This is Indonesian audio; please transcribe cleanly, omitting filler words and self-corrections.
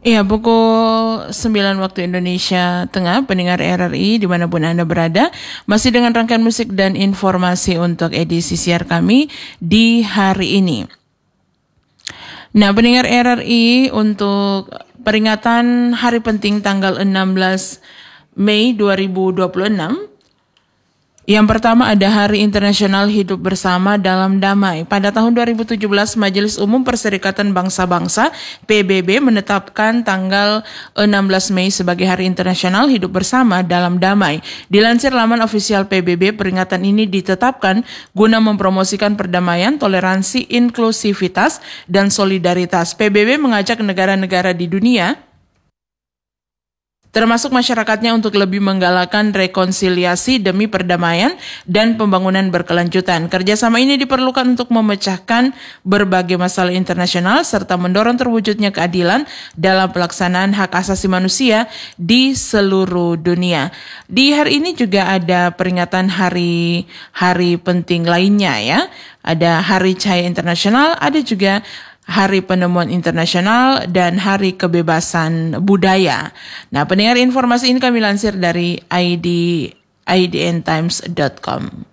Iya, pukul 9 waktu Indonesia Tengah, pendengar RRI dimanapun Anda berada, masih dengan rangkaian musik dan informasi untuk edisi siar kami di hari ini. Nah, pendengar RRI, untuk peringatan Hari Penting tanggal 16 Mei 2026, yang pertama ada Hari Internasional Hidup Bersama dalam Damai. Pada tahun 2017, Majelis Umum Perserikatan Bangsa-Bangsa PBB menetapkan tanggal 16 Mei sebagai Hari Internasional Hidup Bersama dalam Damai. Dilansir laman ofisial PBB, peringatan ini ditetapkan guna mempromosikan perdamaian, toleransi, inklusivitas, dan solidaritas. PBB mengajak negara-negara di dunia termasuk masyarakatnya untuk lebih menggalakkan rekonsiliasi demi perdamaian dan pembangunan berkelanjutan. Kerjasama ini diperlukan untuk memecahkan berbagai masalah internasional serta mendorong terwujudnya keadilan dalam pelaksanaan hak asasi manusia di seluruh dunia. Di hari ini juga ada peringatan hari penting lainnya ya. Ada Hari Cahaya Internasional, ada juga Hari Penemuan Internasional, dan Hari Kebebasan Budaya. Nah, pendengar, informasi ini kami lansir dari idntimes.com.